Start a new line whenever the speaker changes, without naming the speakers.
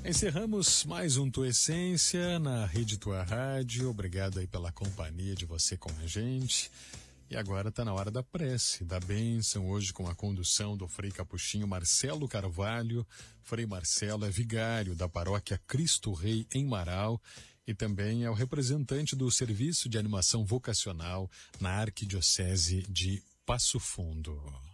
Encerramos mais um Tua Essência na Rede Tua Rádio. Obrigado aí pela companhia de você com a gente. E agora está na hora da prece, da bênção, hoje com a condução do Frei Capuchinho Marcelo Carvalho. Frei Marcelo é vigário da paróquia Cristo Rei em Marau e também é o representante do Serviço de Animação Vocacional na Arquidiocese de Passo Fundo.